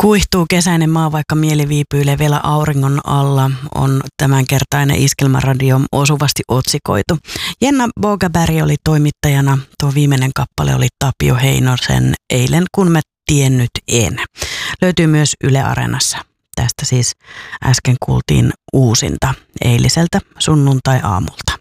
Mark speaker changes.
Speaker 1: Kuihtuu kesäinen maa, vaikka mieli viipyilee vielä auringon alla, on tämänkertainen Iskelmäradio osuvasti otsikoitu. Jenna Bogaberg oli toimittajana. Tuo viimeinen kappale oli Tapio Heinosen Eilen kun mä tiennyt en. Löytyy myös Yle Areenassa. Tästä siis äsken kuultiin uusinta eiliseltä sunnuntai-aamulta.